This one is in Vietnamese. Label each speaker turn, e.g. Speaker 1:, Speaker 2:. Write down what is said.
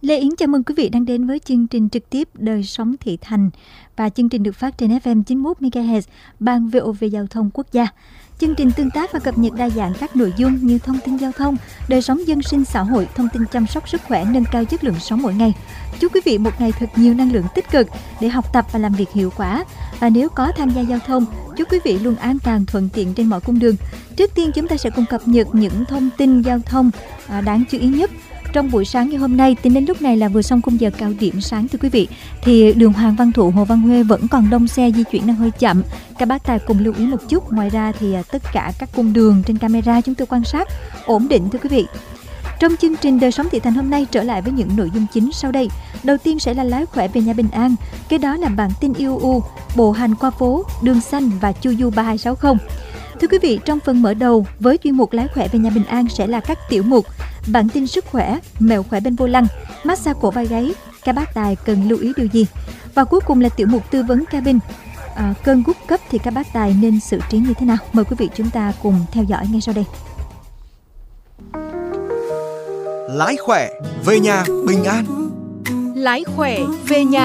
Speaker 1: Lê Yến chào mừng quý vị đang đến với chương trình trực tiếp Đời sống thị thành, và chương trình được phát trên FM 91 MHz, Ban VOV Giao thông Quốc gia. Chương trình tương tác và cập nhật đa dạng các nội dung như thông tin giao thông, đời sống dân sinh xã hội, thông tin chăm sóc sức khỏe, nâng cao chất lượng sống mỗi ngày. Chúc quý vị một ngày thật nhiều năng lượng tích cực để học tập và làm việc hiệu quả. Và nếu có tham gia giao thông, chúc quý vị luôn an toàn thuận tiện trên mọi cung đường. Trước tiên chúng ta sẽ cùng cập nhật những thông tin giao thông đáng chú ý nhất trong buổi sáng ngày hôm nay. Tính đến lúc này là vừa xong khung giờ cao điểm sáng, thưa quý vị, thì đường Hoàng Văn Thụ, Hồ Văn Huê vẫn còn đông xe, di chuyển đang hơi chậm. Các bác tài cùng lưu ý một chút. Ngoài ra thì tất cả các cung đường trên camera chúng tôi quan sát ổn định, thưa quý vị. Trong chương trình Đời sống thị thành hôm nay, trở lại với những nội dung chính sau đây. Đầu tiên sẽ là lái khỏe về nhà bình an. Kế đó là bản tin IUU, bộ hành qua phố, đường xanh và chu du 3260. Thưa quý vị, trong phần mở đầu với chuyên mục lái khỏe về nhà bình an sẽ là các tiểu mục bản tin sức khỏe, mẹo khỏe bên vô lăng, massage cổ vai gáy, các bác tài cần lưu ý điều gì. Và cuối cùng là tiểu mục tư vấn cabin, cơn gút cấp thì các bác tài nên xử trí như thế nào. Mời quý vị chúng ta cùng theo dõi ngay sau đây.
Speaker 2: Lái khỏe về nhà bình an.
Speaker 3: Lái khỏe về nhà